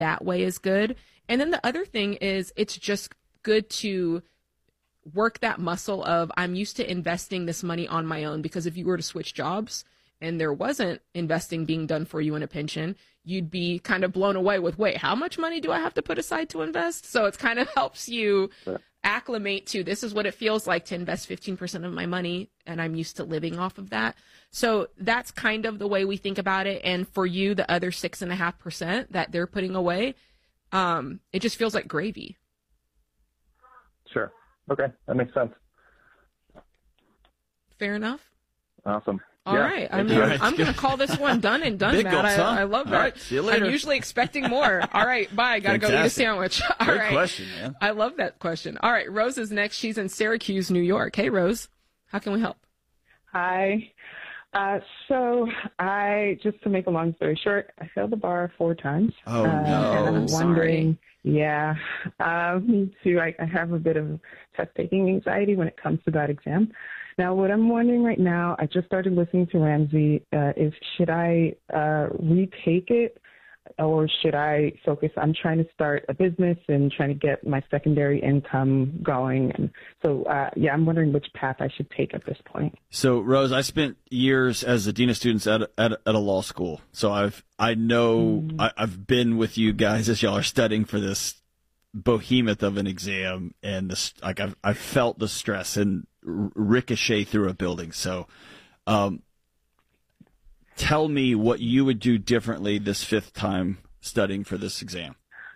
that way is good. And then the other thing is it's just good to work that muscle of I'm used to investing this money on my own, because if you were to switch jobs and there wasn't investing being done for you in a pension, you'd be kind of blown away with, wait, how much money do I have to put aside to invest? So it kind of helps you acclimate to, this is what it feels like to invest 15% of my money, and I'm used to living off of that. So that's kind of the way we think about it. And for you, the other 6.5% that they're putting away, it just feels like gravy. Sure. Okay. That makes sense. Fair enough. Awesome. All right. I'm going to call this one done and done, Big Matt. gulps, huh? I love that. All right, see you later. I'm usually expecting more. All right. Bye. Got to go eat a sandwich. All Great right. question, man. I love that question. All right. Rose is next. She's in Syracuse, New York. Hey, Rose. How can we help? Hi. So just to make a long story short, I failed the bar 4 times. Oh, no. And I'm Sorry. wondering, yeah, me too. I have a bit of test-taking anxiety when it comes to that exam. Now, what I'm wondering right now, I just started listening to Ramsey, is should I retake it, or should I focus? I'm trying to start a business and trying to get my secondary income going. And so, I'm wondering which path I should take at this point. So, Rose, I spent years as a dean of students at a law school. So I've been with you guys as y'all are studying for this behemoth of an exam, and I've felt the stress and ricochet through a building. So, tell me what you would do differently this 5th time studying for this exam.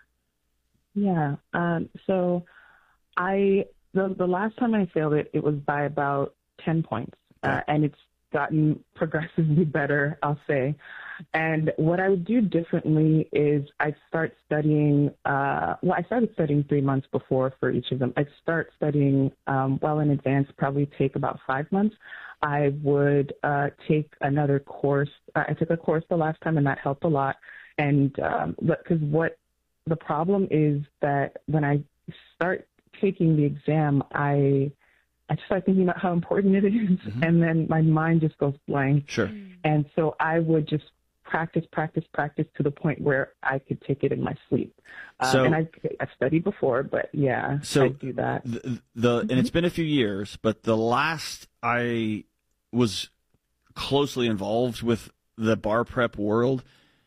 Yeah. So the last time I failed it, it was by about 10 points, and it's gotten progressively better, I'll say. And what I would do differently is I'd start studying, I started studying 3 months before for each of them. I'd start studying well in advance, probably take about 5 months. I would take another course. I took a course the last time, and that helped a lot. And because what the problem is that when I start taking the exam, I start thinking about how important it is, and then my mind just goes blank. Sure. And so I would just practice to the point where I could take it in my sleep. And I've studied before, but yeah, so I do that. And it's been a few years, but the last I was closely involved with the bar prep world,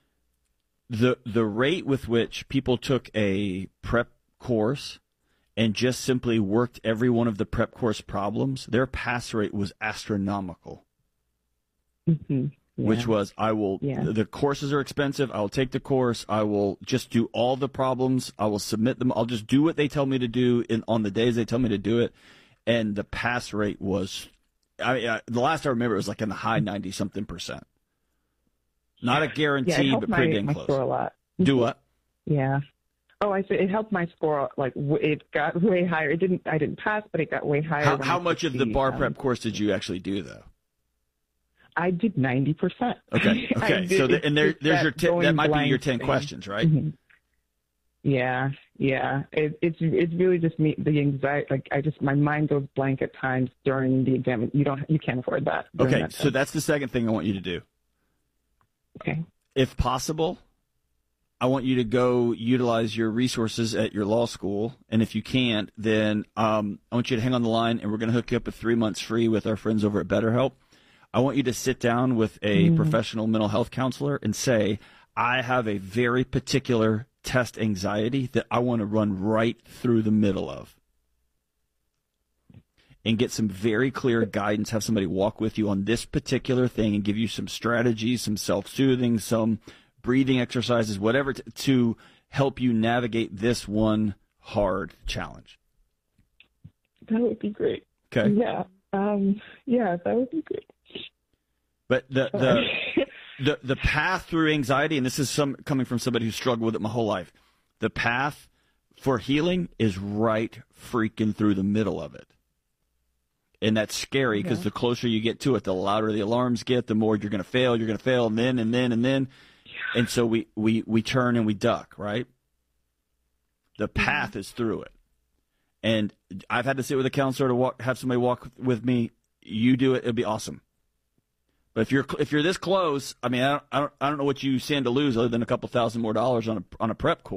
the rate with which people took a prep course and just simply worked every one of the prep course problems, their pass rate was astronomical. Mm-hmm. Yeah. Which was, the courses are expensive. I will take the course. I will just do all the problems. I will submit them. I'll just do what they tell me to do on the days they tell me to do it. And the pass rate was, the last I remember, it was like in the high 90-something%. Not a guarantee, but pretty dang close. Score a lot. Do what? Yeah. Oh, I said it helped my score. Like it got way higher. I didn't pass, but it got way higher. How much of the bar prep course did you actually do, though? I did 90%. Okay. So there's your that might be your 10 questions, right? Mm-hmm. Yeah. It's really just me, the anxiety. Like my mind goes blank at times during the exam. You can't afford that. Okay. So that's the second thing I want you to do. Okay. If possible, I want you to go utilize your resources at your law school. And if you can't, then I want you to hang on the line, and we're going to hook you up with 3 months free with our friends over at BetterHelp. I want you to sit down with a professional mental health counselor and say, I have a very particular test anxiety that I want to run right through the middle of. And get some very clear guidance, have somebody walk with you on this particular thing and give you some strategies, some self-soothing, some breathing exercises, whatever, to help you navigate this one hard challenge. That would be great. Okay. Yeah. That would be great. But the path through anxiety, and this is coming from somebody who struggled with it my whole life, the path for healing is right freaking through the middle of it. And that's scary because the closer you get to it, the louder the alarms get, the more you're going to fail, and then. And so we turn and we duck, right? The path is through it. And I've had to sit with a counselor to have somebody walk with me. You do it, it'll be awesome. But if you're this close, I mean, I don't know what you stand to lose other than a couple $1,000 more on a prep course.